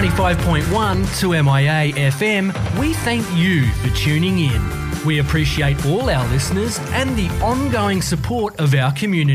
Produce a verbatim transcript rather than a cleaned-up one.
ninety-five point one two M I A F M, we thank you for tuning in. We appreciate all our listeners and the ongoing support of our community.